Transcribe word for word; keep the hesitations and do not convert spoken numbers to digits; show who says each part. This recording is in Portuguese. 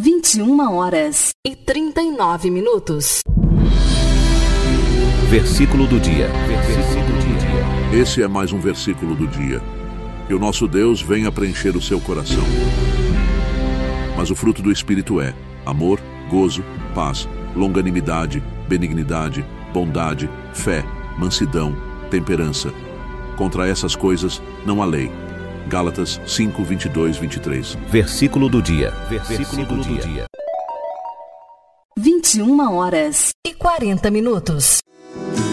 Speaker 1: vinte e uma horas e trinta e nove minutos.
Speaker 2: Versículo do dia. Versículo do dia.
Speaker 3: Esse é mais um versículo do dia. Que o nosso Deus venha preencher o seu coração. Mas o fruto do Espírito é amor, gozo, paz, longanimidade, benignidade, bondade, fé, mansidão, temperança. Contra essas coisas não há lei. Gálatas cinco, vinte e dois, vinte e três.
Speaker 2: Versículo do dia. Versículo do dia.
Speaker 1: vinte e uma horas e quarenta minutos.